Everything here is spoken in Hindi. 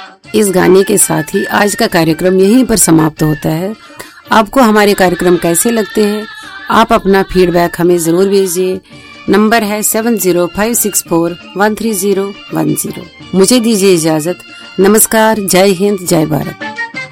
इस गाने के साथ ही आज का कार्यक्रम यहीं पर समाप्त होता है। आपको हमारे कार्यक्रम कैसे लगते हैं, आप अपना फीडबैक हमें जरूर भेजिए। नंबर है 7056413010। मुझे दीजिए इजाजत। नमस्कार, जय हिंद, जय भारत।